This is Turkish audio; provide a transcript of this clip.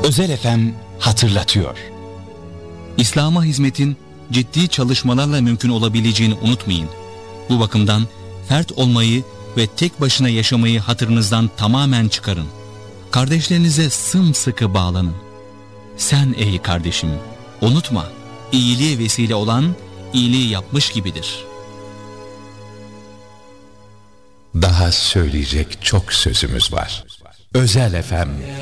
Özel FM hatırlatıyor. İslam'a hizmetin ciddi çalışmalarla mümkün olabileceğini unutmayın. Bu bakımdan fert olmayı ve tek başına yaşamayı hatırınızdan tamamen çıkarın. Kardeşlerinize sımsıkı bağlanın. Sen ey kardeşim, unutma, iyiliğe vesile olan iyiliği yapmış gibidir. Daha söyleyecek çok sözümüz var. Özel FM